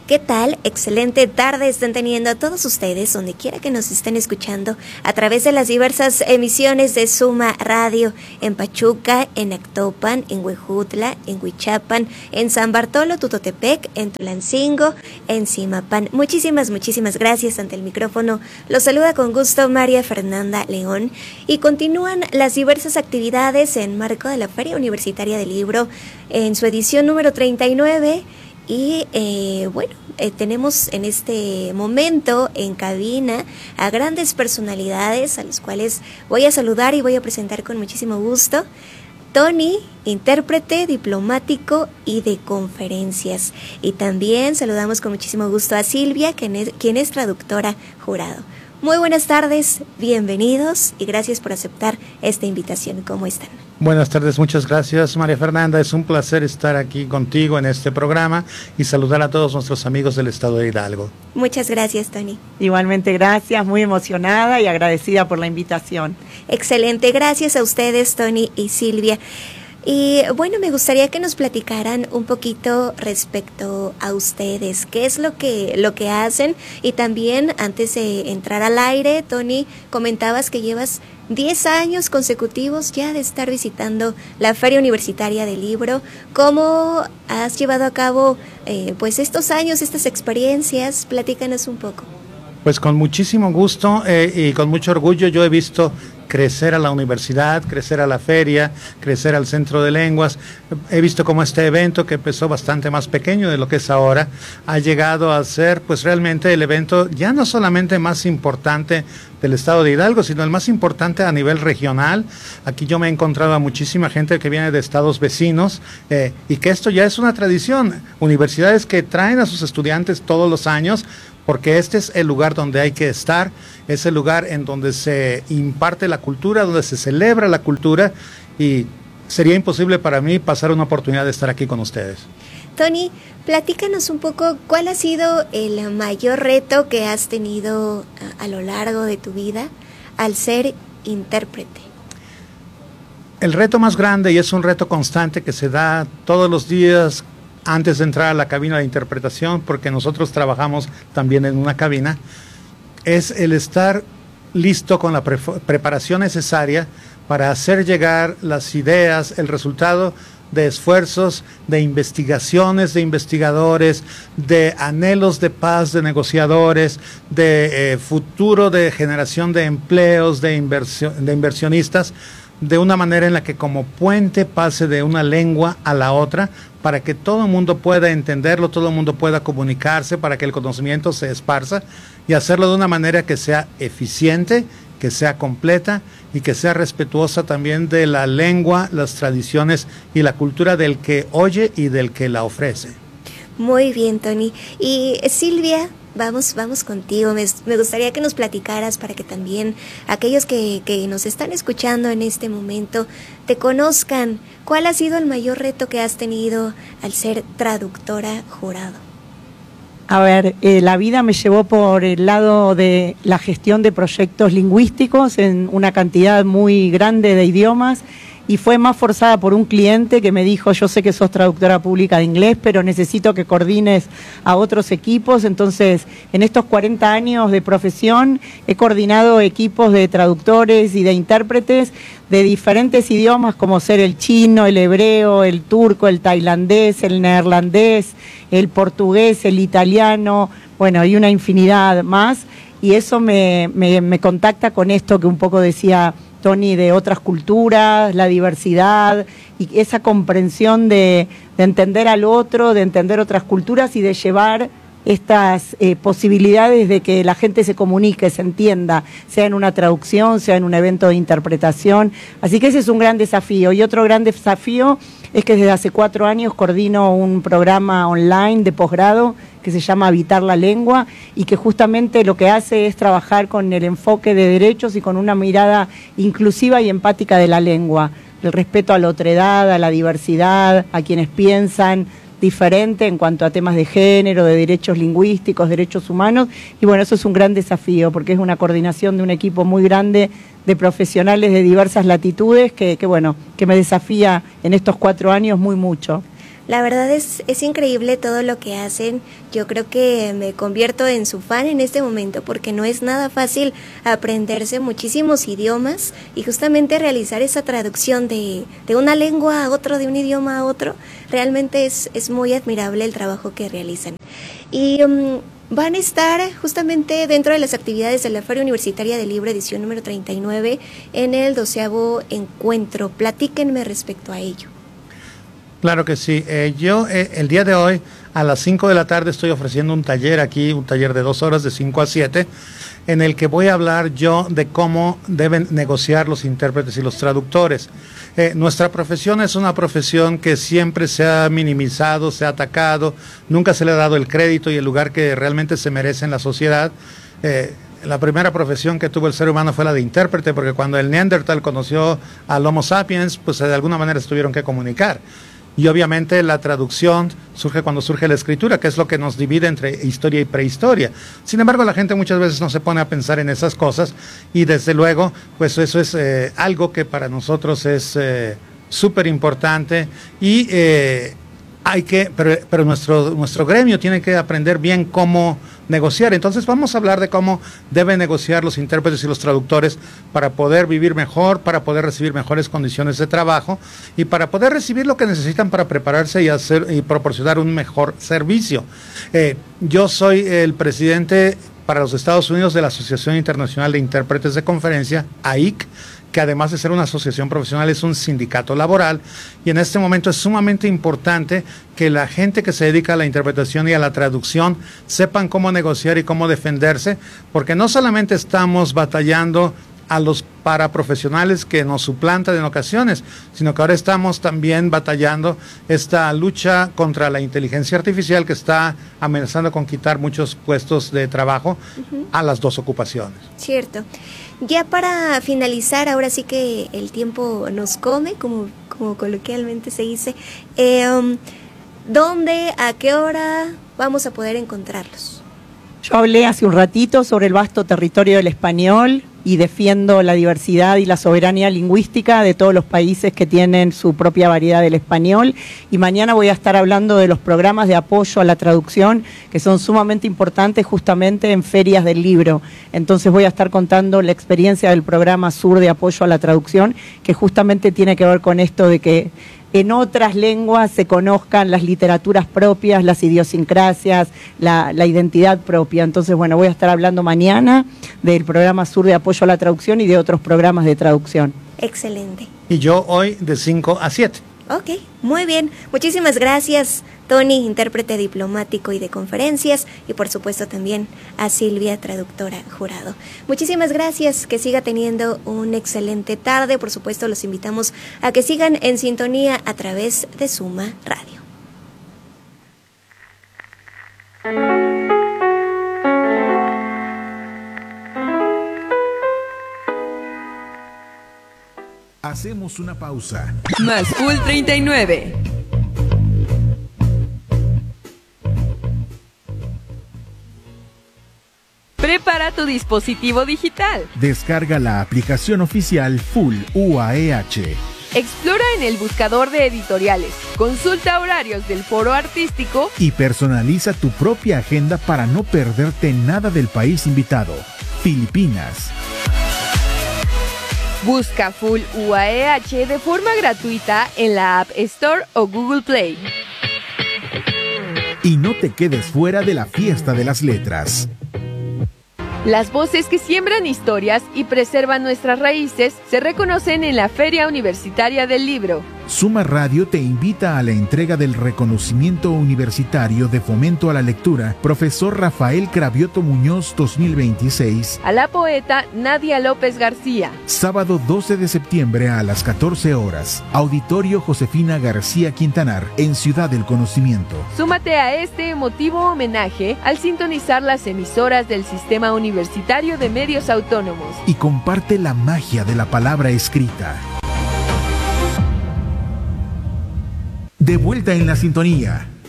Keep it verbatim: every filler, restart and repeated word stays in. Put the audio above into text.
¿Qué tal? Excelente tarde están teniendo a todos ustedes, donde quiera que nos estén escuchando, a través de las diversas emisiones de Suma Radio, en Pachuca, en Actopan, en Huejutla, en Huichapan, en San Bartolo, Tutotepec, en Tulancingo, en Zimapan. Muchísimas, muchísimas gracias. Ante el micrófono los saluda con gusto María Fernanda León, y continúan las diversas actividades en marco de la Feria Universitaria del Libro en su edición número treinta y nueve. Y eh, bueno, eh, tenemos en este momento en cabina a grandes personalidades a las cuales voy a saludar y voy a presentar con muchísimo gusto. Tony, intérprete, diplomático y de conferencias. Y también saludamos con muchísimo gusto a Silvia, quien es, quien es traductora jurado. Muy buenas tardes, bienvenidos y gracias por aceptar esta invitación. ¿Cómo están? Buenas tardes, muchas gracias María Fernanda, es un placer estar aquí contigo en este programa y saludar a todos nuestros amigos del estado de Hidalgo. Muchas gracias, Tony. Igualmente gracias, muy emocionada y agradecida por la invitación. Excelente, gracias a ustedes, Tony y Silvia. Y bueno, me gustaría que nos platicaran un poquito respecto a ustedes, qué es lo que lo que hacen, y también antes de entrar al aire, Tony, comentabas que llevas diez años consecutivos ya de estar visitando la Feria Universitaria del Libro. ¿Cómo has llevado a cabo eh, pues estos años, estas experiencias? Platícanos un poco. Pues con muchísimo gusto eh, y con mucho orgullo yo he visto crecer a la universidad, crecer a la feria, crecer al Centro de Lenguas. He visto cómo este evento, que empezó bastante más pequeño de lo que es ahora, ha llegado a ser pues realmente el evento ya no solamente más importante del estado de Hidalgo, sino el más importante a nivel regional. Aquí yo me he encontrado a muchísima gente que viene de estados vecinos eh, y que esto ya es una tradición. Universidades que traen a sus estudiantes todos los años, porque este es el lugar donde hay que estar, es el lugar en donde se imparte la cultura, donde se celebra la cultura, y sería imposible para mí pasar una oportunidad de estar aquí con ustedes. Tony, platícanos un poco cuál ha sido el mayor reto que has tenido a, a lo largo de tu vida al ser intérprete. El reto más grande, y es un reto constante que se da todos los días antes de entrar a la cabina de interpretación, porque nosotros trabajamos también en una cabina, es el estar listo con la pre- preparación necesaria para hacer llegar las ideas, el resultado de esfuerzos, de investigaciones de investigadores, de anhelos de paz de negociadores, de eh, futuro de generación de empleos, de, inversión, de inversionistas, de una manera en la que como puente pase de una lengua a la otra, para que todo el mundo pueda entenderlo, todo el mundo pueda comunicarse, para que el conocimiento se esparza, y hacerlo de una manera que sea eficiente, que sea completa y que sea respetuosa también de la lengua, las tradiciones y la cultura del que oye y del que la ofrece. Muy bien, Tony. Y Silvia, vamos, vamos contigo. Me, me gustaría que nos platicaras, para que también aquellos que, que nos están escuchando en este momento te conozcan. ¿Cuál ha sido el mayor reto que has tenido al ser traductora jurado? A ver, eh, la vida me llevó por el lado de la gestión de proyectos lingüísticos en una cantidad muy grande de idiomas, y fue más forzada por un cliente que me dijo: yo sé que sos traductora pública de inglés, pero necesito que coordines a otros equipos. Entonces, en estos cuarenta años de profesión, he coordinado equipos de traductores y de intérpretes de diferentes idiomas, como ser el chino, el hebreo, el turco, el tailandés, el neerlandés, el portugués, el italiano, bueno, y una infinidad más. Y eso me, me, me contacta con esto que un poco decía Tony, de otras culturas, la diversidad y esa comprensión de, de entender al otro, de entender otras culturas y de llevar estas eh, posibilidades de que la gente se comunique, se entienda, sea en una traducción, sea en un evento de interpretación. Así que ese es un gran desafío. Y otro gran desafío es que desde hace cuatro años coordino un programa online de posgrado que se llama Habitar la Lengua, y que justamente lo que hace es trabajar con el enfoque de derechos y con una mirada inclusiva y empática de la lengua, el respeto a la otredad, a la diversidad, a quienes piensan diferente en cuanto a temas de género, de derechos lingüísticos, derechos humanos. Y bueno, eso es un gran desafío, porque es una coordinación de un equipo muy grande de profesionales de diversas latitudes que, que bueno, que me desafía en estos cuatro años muy mucho. La verdad es, es increíble todo lo que hacen. Yo creo que me convierto en su fan en este momento porque no es nada fácil aprenderse muchísimos idiomas y justamente realizar esa traducción de, de una lengua a otro, de un idioma a otro. Realmente es, es muy admirable el trabajo que realizan. Y um, van a estar justamente dentro de las actividades de la Feria Universitaria del Libro, edición número treinta y nueve, en el doceavo encuentro. Platíquenme respecto a ello. Claro que sí. Eh, yo eh, el día de hoy a las cinco de la tarde estoy ofreciendo un taller aquí, un taller de dos horas de cinco a siete, en el que voy a hablar yo de cómo deben negociar los intérpretes y los traductores. Eh, nuestra profesión es una profesión que siempre se ha minimizado, se ha atacado, nunca se le ha dado el crédito y el lugar que realmente se merece en la sociedad. Eh, La primera profesión que tuvo el ser humano fue la de intérprete, porque cuando el Neandertal conoció al Homo sapiens, pues de alguna manera se tuvieron que comunicar. Y obviamente la traducción surge cuando surge la escritura, que es lo que nos divide entre historia y prehistoria. Sin embargo, la gente muchas veces no se pone a pensar en esas cosas y desde luego, pues eso es eh, algo que para nosotros es eh, súper importante y eh, hay que, pero, pero nuestro, nuestro gremio tiene que aprender bien cómo negociar. Entonces vamos a hablar de cómo deben negociar los intérpretes y los traductores para poder vivir mejor, para poder recibir mejores condiciones de trabajo y para poder recibir lo que necesitan para prepararse y hacer y proporcionar un mejor servicio. Eh, yo soy el presidente para los Estados Unidos de la Asociación Internacional de Intérpretes de Conferencia, A I C, que además de ser una asociación profesional es un sindicato laboral y en este momento es sumamente importante que la gente que se dedica a la interpretación y a la traducción sepan cómo negociar y cómo defenderse, porque no solamente estamos batallando a los paraprofesionales que nos suplantan en ocasiones, sino que ahora estamos también batallando esta lucha contra la inteligencia artificial que está amenazando con quitar muchos puestos de trabajo uh-huh. a las dos ocupaciones. Cierto. Ya para finalizar, ahora sí que el tiempo nos come, como, como coloquialmente se dice, eh, um, ¿dónde, a qué hora vamos a poder encontrarlos? Yo hablé hace un ratito sobre el vasto territorio del español y defiendo la diversidad y la soberanía lingüística de todos los países que tienen su propia variedad del español. Y mañana voy a estar hablando de los programas de apoyo a la traducción que son sumamente importantes justamente en ferias del libro. Entonces voy a estar contando la experiencia del programa Sur de apoyo a la traducción, que justamente tiene que ver con esto de que en otras lenguas se conozcan las literaturas propias, las idiosincrasias, la, la identidad propia. Entonces, bueno, voy a estar hablando mañana del programa Sur de apoyo a la traducción y de otros programas de traducción. Excelente. Y yo hoy de cinco a siete. Ok, muy bien. Muchísimas gracias, Tony, intérprete diplomático y de conferencias, y por supuesto también a Silvia, traductora jurado. Muchísimas gracias, que siga teniendo una excelente tarde. Por supuesto, los invitamos a que sigan en sintonía a través de Suma Radio. Hacemos una pausa. Más Cool treinta y nueve. Prepara tu dispositivo digital. Descarga la aplicación oficial Full U A E H. Explora en el buscador de editoriales, consulta horarios del foro artístico y personaliza tu propia agenda para no perderte nada del país invitado, Filipinas. Busca Full U A E H de forma gratuita en la App Store o Google Play. Y no te quedes fuera de la fiesta de las letras. Las voces que siembran historias y preservan nuestras raíces se reconocen en la Feria Universitaria del Libro. Suma Radio te invita a la entrega del reconocimiento universitario de fomento a la lectura Profesor Rafael Cravioto Muñoz dos mil veintiséis a la poeta Nadia López García. Sábado doce de septiembre a las catorce horas. Auditorio Josefina García Quintanar en Ciudad del Conocimiento. Súmate a este emotivo homenaje al sintonizar las emisoras del Sistema Universitario de Medios Autónomos. Y comparte la magia de la palabra escrita. De vuelta en la sintonía.